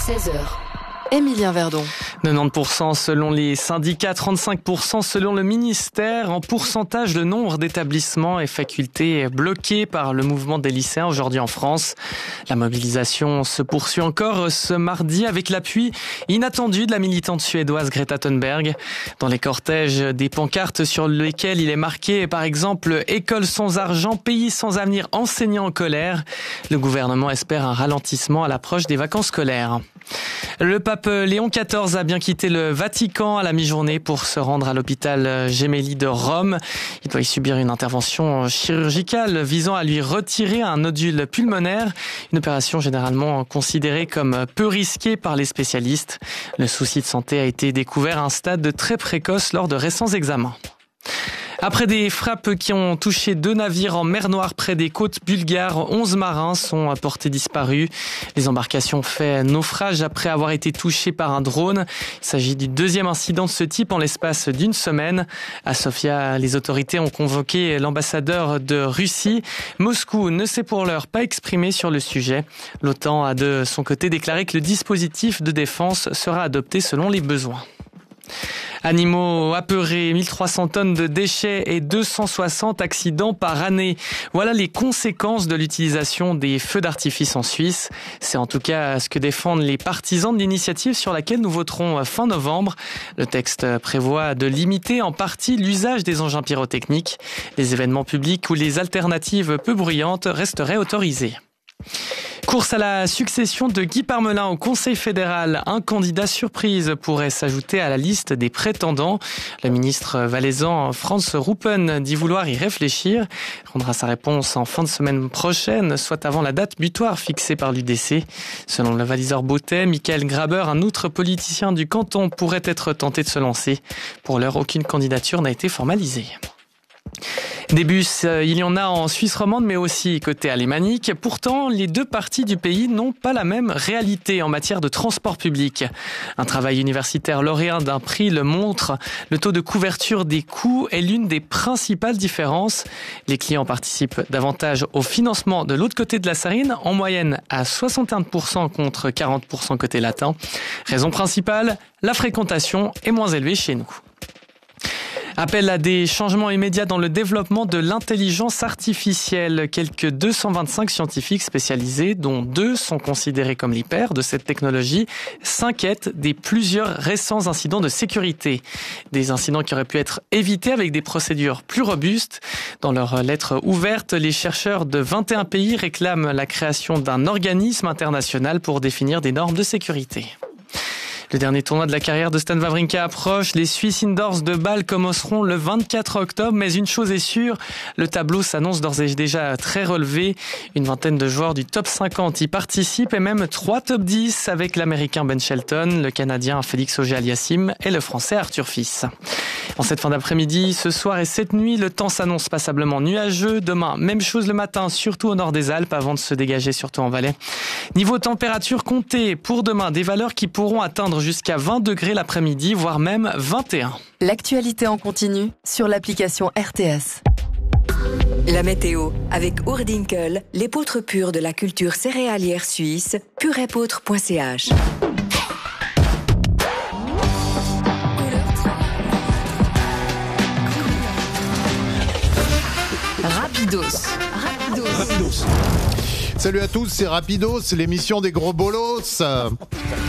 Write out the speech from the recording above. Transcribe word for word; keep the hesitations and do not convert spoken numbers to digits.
seize heures. Émilien Verdon. quatre-vingt-dix pour cent selon les syndicats, trente-cinq pour cent selon le ministère. En pourcentage, le nombre d'établissements et facultés est bloqué par le mouvement des lycéens aujourd'hui en France. La mobilisation se poursuit encore ce mardi avec l'appui inattendu de la militante suédoise Greta Thunberg. Dans les cortèges, des pancartes sur lesquelles il est marqué par exemple « École sans argent, pays sans avenir, enseignants en colère ». Le gouvernement espère un ralentissement à l'approche des vacances scolaires. Le pape Léon quatorze a bien quitté le Vatican à la mi-journée pour se rendre à l'hôpital Gemelli de Rome. Il doit y subir une intervention chirurgicale visant à lui retirer un nodule pulmonaire, une opération généralement considérée comme peu risquée par les spécialistes. Le souci de santé a été découvert à un stade très précoce lors de récents examens. Après des frappes qui ont touché deux navires en mer Noire près des côtes bulgares, onze marins sont portés disparus. Les embarcations ont fait naufrage après avoir été touchées par un drone. Il s'agit du deuxième incident de ce type en l'espace d'une semaine. À Sofia, les autorités ont convoqué l'ambassadeur de Russie. Moscou ne s'est pour l'heure pas exprimé sur le sujet. L'OTAN a de son côté déclaré que le dispositif de défense sera adopté selon les besoins. Animaux apeurés, mille trois cents tonnes de déchets et deux cent soixante accidents par année. Voilà les conséquences de l'utilisation des feux d'artifice en Suisse. C'est en tout cas ce que défendent les partisans de l'initiative sur laquelle nous voterons fin novembre. Le texte prévoit de limiter en partie l'usage des engins pyrotechniques. Les événements publics ou les alternatives peu bruyantes resteraient autorisés. Course à la succession de Guy Parmelin au Conseil fédéral. Un candidat surprise pourrait s'ajouter à la liste des prétendants. Le ministre valaisan Franz Ruppen dit vouloir y réfléchir. Il rendra sa réponse en fin de semaine prochaine, soit avant la date butoir fixée par l'U D C. Selon le valiseur Bautet, Michael Graber, un autre politicien du canton, pourrait être tenté de se lancer. Pour l'heure, aucune candidature n'a été formalisée. Des bus, il y en a en Suisse romande, mais aussi côté alémanique. Pourtant, les deux parties du pays n'ont pas la même réalité en matière de transport public. Un travail universitaire lauréat d'un prix le montre. Le taux de couverture des coûts est l'une des principales différences. Les clients participent davantage au financement de l'autre côté de la Sarine, en moyenne à soixante et un pour cent contre quarante pour cent côté latin. Raison principale, la fréquentation est moins élevée chez nous. Appel à des changements immédiats dans le développement de l'intelligence artificielle. Quelques deux cent vingt-cinq scientifiques spécialisés, dont deux sont considérés comme les pairs de cette technologie, s'inquiètent des plusieurs récents incidents de sécurité. Des incidents qui auraient pu être évités avec des procédures plus robustes. Dans leur lettre ouverte, les chercheurs de vingt et un pays réclament la création d'un organisme international pour définir des normes de sécurité. Le dernier tournoi de la carrière de Stan Wawrinka approche. Les Swiss Indoors de Bâle commenceront le vingt-quatre octobre. Mais une chose est sûre, le tableau s'annonce d'ores et déjà très relevé. Une vingtaine de joueurs du top cinquante y participent et même trois top dix avec l'Américain Ben Shelton, le Canadien Félix Auger-Aliassime et le Français Arthur Fils. En cette fin d'après-midi, ce soir et cette nuit, le temps s'annonce passablement nuageux. Demain, même chose le matin, surtout au nord des Alpes, avant de se dégager surtout en Valais. Niveau température, comptez pour demain des valeurs qui pourront atteindre jusqu'à vingt degrés l'après-midi, voire même vingt et un. L'actualité en continu sur l'application R T S. La météo avec Ourdinkel, l'épeautre pure de la culture céréalière suisse, purépeautre point c h. Rapidos. Rapidos. Rapidos. Salut à tous, c'est Rapidos, l'émission des gros bolos.